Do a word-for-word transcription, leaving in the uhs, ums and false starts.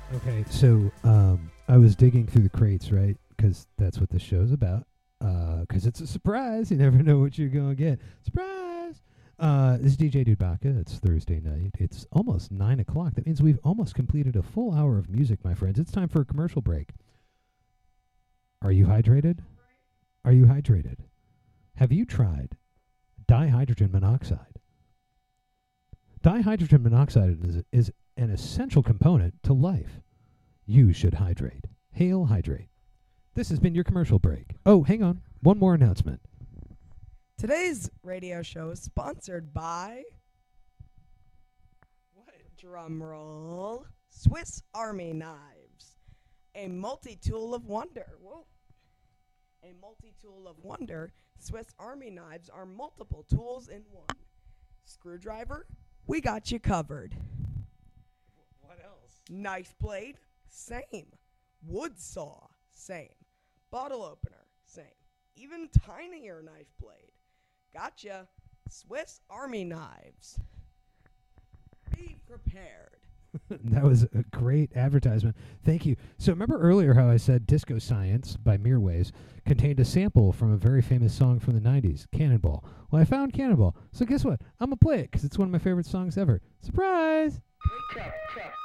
Okay, so um, I was digging through the crates, right? Because that's what the show's about. Because it's a surprise. You never know what you're going to get. Surprise! Uh, this is D J Dudbaka. It's Thursday night. It's almost nine o'clock. That means we've almost completed a full hour of music, my friends. It's time for a commercial break. Are you hydrated? Are you hydrated? Have you tried dihydrogen monoxide? Dihydrogen monoxide is, is an essential component to life. You should hydrate. Hail Hydrate. This has been your commercial break. Oh, hang on. One more announcement. Today's radio show is sponsored by, what? Drum roll, Swiss Army Knives, a multi-tool of wonder. Whoa. A multi-tool of wonder, Swiss Army Knives are multiple tools in one. Screwdriver, we got you covered. What else? Knife blade, same. Wood saw, same. Bottle opener, same. Even tinier knife blade. Gotcha. Swiss Army Knives. Be prepared. That was a great advertisement. Thank you. So remember earlier how I said Disco Science by Mirways contained a sample from a very famous song from the nineties, Cannonball. Well, I found Cannonball. So guess what? I'm going to play it because it's one of my favorite songs ever. Surprise! Check, check.